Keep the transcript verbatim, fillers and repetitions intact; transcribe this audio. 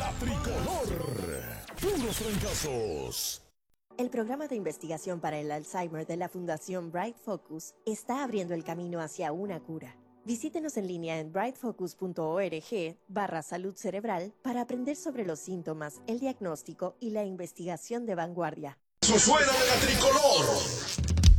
La tricolor. Puros fracasos. El programa de investigación para el Alzheimer de la Fundación Bright Focus está abriendo el camino hacia una cura. Visítenos en línea en brightfocus.org barra salud cerebral para aprender sobre los síntomas, el diagnóstico y la investigación de vanguardia. Eso suena de la tricolor.